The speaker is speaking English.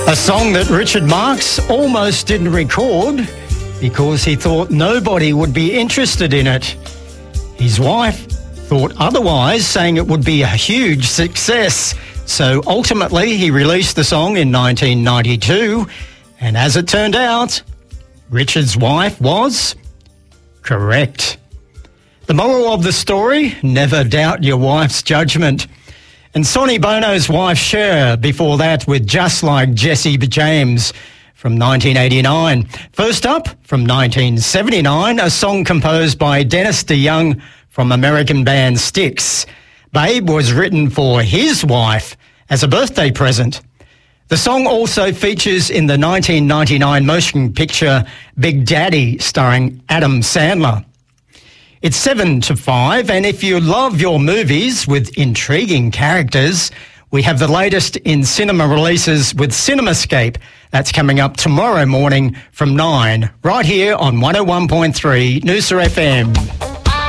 A song that Richard Marx almost didn't record because he thought nobody would be interested in it. His wife thought otherwise, saying it would be a huge success. So ultimately he released the song in 1992, and as it turned out, Richard's wife was correct. The moral of the story, never doubt your wife's judgment. And Sonny Bono's wife Cher before that with Just Like Jesse James from 1989. First up, from 1979, a song composed by Dennis DeYoung from American band Styx. Babe was written for his wife as a birthday present. The song also features in the 1999 motion picture Big Daddy starring Adam Sandler. It's 7-5, and if you love your movies with intriguing characters, we have the latest in cinema releases with CinemaScape. That's coming up tomorrow morning from 9, right here on 101.3 Noosa FM.